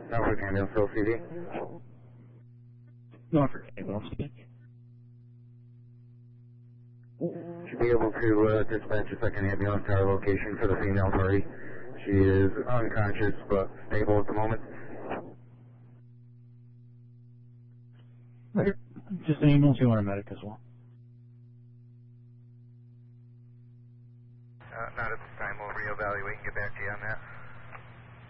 Norfolk Ambulance LCD. Norfolk Ambulance. Should be able to dispatch a second ambulance to our location for the female party. She is unconscious but stable at the moment. Just an ambulance, you want a medic as well? Not at this time. We'll reevaluate and get back to you on that.